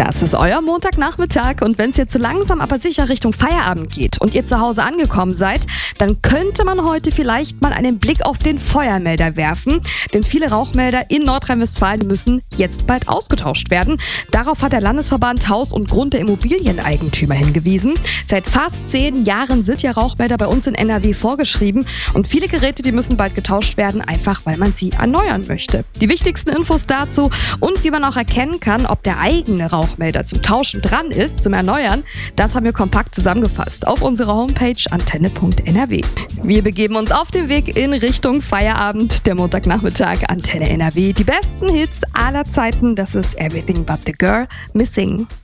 Das ist euer Montagnachmittag und wenn es jetzt so langsam aber sicher Richtung Feierabend geht und ihr zu Hause angekommen seid, dann könnte man heute vielleicht mal einen Blick auf den Feuermelder werfen, denn viele Rauchmelder in Nordrhein-Westfalen müssen jetzt bald ausgetauscht werden. Darauf hat der Landesverband Haus- und Grund der Immobilieneigentümer hingewiesen. Seit fast 10 Jahren sind ja Rauchmelder bei uns in NRW vorgeschrieben und viele Geräte, die müssen bald getauscht werden, einfach weil man sie erneuern möchte. Die wichtigsten Infos dazu und wie man auch erkennen kann, ob der eigene Rauchmelder zum Tauschen dran ist, zum Erneuern, das haben wir kompakt zusammengefasst auf unserer Homepage antenne.nrw. Wir begeben uns auf den Weg in Richtung Feierabend. Der Montagnachmittag, Antenne NRW. Die besten Hits aller Zeiten, das ist Everything But The Girl Missing.